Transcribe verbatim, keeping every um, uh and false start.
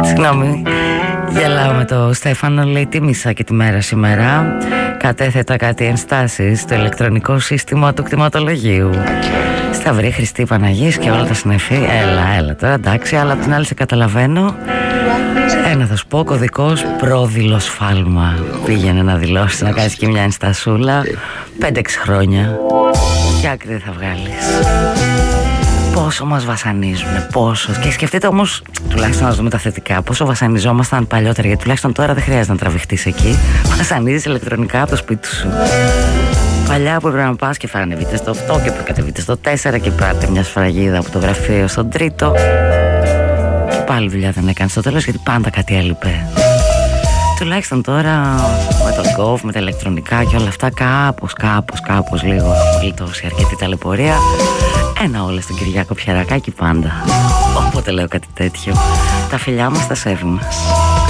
Συγγνώμη, γελάω με το Στέφανο. Λέει τίμησα και τη μέρα σήμερα. Κατέθετα κάτι ενστάσεις στο ηλεκτρονικό σύστημα του κτηματολογίου. Σταυρή, Χριστή, Παναγής και όλα τα συνεφή. Έλα, έλα τώρα, εντάξει, αλλά απ' την άλλη σε καταλαβαίνω. Ένα θα σου πω, κωδικός πρόδειλο σφάλμα. Πήγαινε να δηλώσεις, να κάνεις και μια ενστασούλα. πέντε έξι χρόνια και άκρη δεν θα βγάλεις. Πόσο μας βασανίζουνε, πόσο. Και σκεφτείτε όμως, τουλάχιστον να δούμε τα θετικά, πόσο βασανιζόμασταν παλιότερα. Γιατί τουλάχιστον τώρα δεν χρειάζεται να τραβηχτείς εκεί. Βασανίζεις ηλεκτρονικά από το σπίτι σου. Παλιά που έπρεπε να πας και φανεβείτε στο οκτώ και προκατεβείτε στο τέσσερα και πάτε μια σφραγίδα από το γραφείο στον τρίτο. Και πάλι δουλειά δεν έκανε στο τέλος, γιατί πάντα κάτι έλειπε. Τουλάχιστον τώρα με το Gov, με τα ηλεκτρονικά και όλα αυτά, κάπως, κάπως, κάπως λίγο έχουμε γλιτώσει αρκετή ταλαιπωρία. Ένα όλα στον Κυριάκο Πιερακάκη πάντα. Όποτε λέω κάτι τέτοιο. Τα φιλιά μας, τα σέβη μας.